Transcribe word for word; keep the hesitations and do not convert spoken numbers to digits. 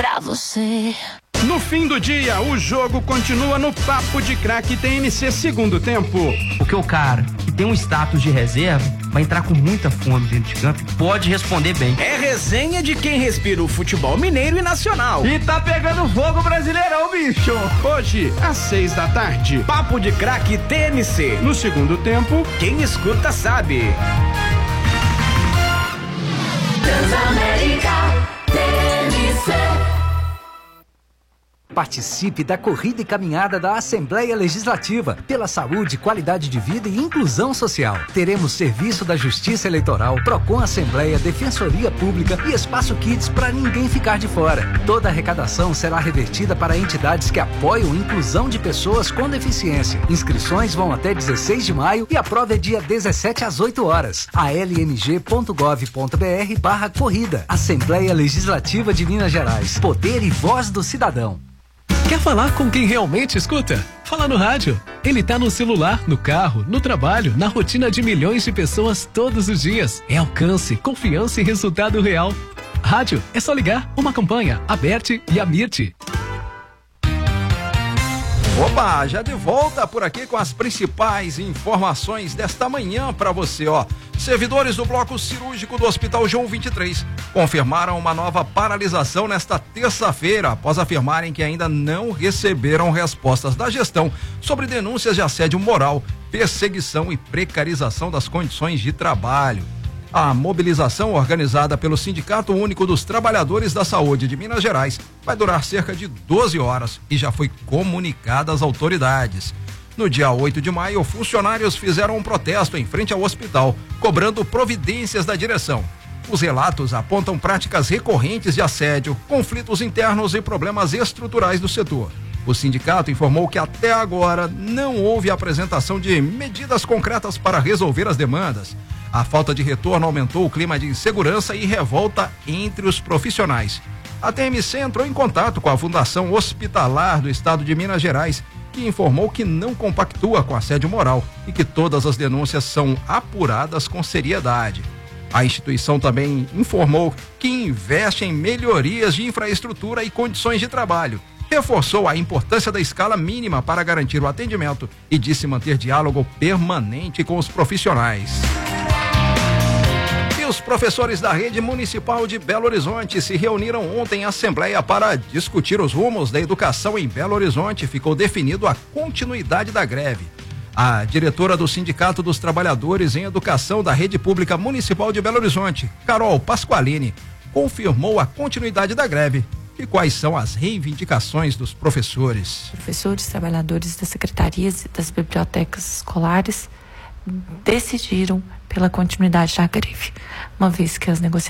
pra você. No fim do dia, o jogo continua no Papo de Craque T N C segundo tempo. Porque o cara que tem um status de reserva vai entrar com muita fome dentro de campo e pode responder bem. É resenha de quem respira o futebol mineiro e nacional. E tá pegando fogo Brasileirão, bicho. Hoje, às seis da tarde, Papo de Craque T N C. No segundo tempo, quem escuta sabe. Transamérica T N C. Participe da corrida e caminhada da Assembleia Legislativa pela saúde, qualidade de vida e inclusão social. Teremos serviço da Justiça Eleitoral, Procon Assembleia, Defensoria Pública e Espaço Kids para ninguém ficar de fora. Toda a arrecadação será revertida para entidades que apoiam a inclusão de pessoas com deficiência. Inscrições vão até dezesseis de maio e a prova é dia dezessete às oito horas. a l m g ponto gov ponto b r barra corrida. Assembleia Legislativa de Minas Gerais. Poder e voz do cidadão. Quer falar com quem realmente escuta? Fala no rádio. Ele tá no celular, no carro, no trabalho, na rotina de milhões de pessoas todos os dias. É alcance, confiança e resultado real. Rádio, é só ligar, uma campanha, Aberte e Amirte. Opa, já de volta por aqui com as principais informações desta manhã para você, ó. Servidores do bloco cirúrgico do Hospital João vinte e três confirmaram uma nova paralisação nesta terça-feira, após afirmarem que ainda não receberam respostas da gestão sobre denúncias de assédio moral, perseguição e precarização das condições de trabalho. A mobilização organizada pelo Sindicato Único dos Trabalhadores da Saúde de Minas Gerais vai durar cerca de doze horas e já foi comunicada às autoridades. No dia oito de maio, funcionários fizeram um protesto em frente ao hospital, cobrando providências da direção. Os relatos apontam práticas recorrentes de assédio, conflitos internos e problemas estruturais do setor. O sindicato informou que até agora não houve apresentação de medidas concretas para resolver as demandas. A falta de retorno aumentou o clima de insegurança e revolta entre os profissionais. A T M C entrou em contato com a Fundação Hospitalar do Estado de Minas Gerais, que informou que não compactua com assédio moral e que todas as denúncias são apuradas com seriedade. A instituição também informou que investe em melhorias de infraestrutura e condições de trabalho, reforçou a importância da escala mínima para garantir o atendimento e disse manter diálogo permanente com os profissionais. Os professores da Rede Municipal de Belo Horizonte se reuniram ontem em assembleia para discutir os rumos da educação em Belo Horizonte. Ficou definido a continuidade da greve. A diretora do Sindicato dos Trabalhadores em Educação da Rede Pública Municipal de Belo Horizonte, Carol Pasqualini, confirmou a continuidade da greve. E quais são as reivindicações dos professores? Professores, trabalhadores das secretarias e das bibliotecas escolares decidiram pela continuidade da greve, uma vez que as negociações